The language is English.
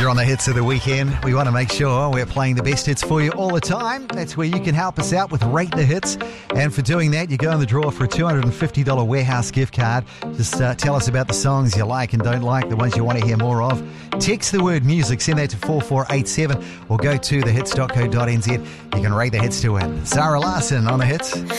Here on the Hits of the Weekend, we want to make sure we're playing the best hits for you all the time. That's where you can help us out with Rate the Hits. And for doing that, you go in the draw for a $250 warehouse gift card. Just tell us about the songs you like and don't like, the ones you want to hear more of. Text the word music, send that to 4487 or go to thehits.co.nz. You can rate the hits to win. Sarah Larson on the Hits.